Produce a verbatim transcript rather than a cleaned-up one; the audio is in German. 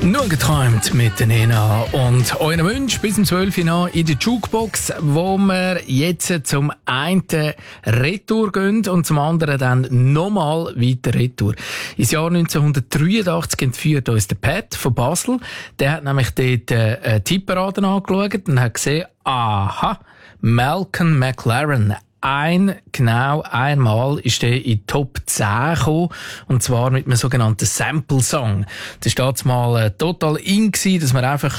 Nur geträumt mit der Nena und euren Wunsch bis zum zwölf Uhr noch in der Jukebox, wo wir jetzt zum einen Retour gehen und zum anderen dann nochmal weiter Retour. Ins Jahr neunzehnhundertdreiundachtzig entführt uns der Pat von Basel. Der hat nämlich dort äh, Tipperaden angeschaut und hat gesehen, aha, Malcolm McLaren. Ein, genau einmal ist er in die Top zehn gekommen, und zwar mit einem sogenannten Sample-Song. Das war damals mal äh, total in gewesen, dass man einfach